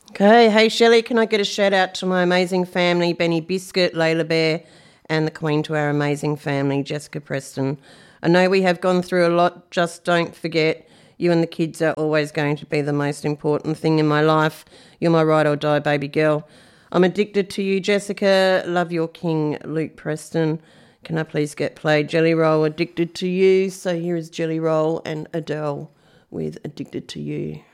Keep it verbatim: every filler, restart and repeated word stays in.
Okay, hey Shelley, can I get a shout out to my amazing family, Benny Biscuit, Layla Bear, and the Queen to our amazing family, Jessica Preston. I know we have gone through a lot, just don't forget you and the kids are always going to be the most important thing in my life. You're my ride or die baby girl. I'm addicted to you, Jessica. Love your king, Luke Preston. Can I please get played Jelly Roll, Addicted to You? So here is Jelly Roll and Adele with Addicted to You.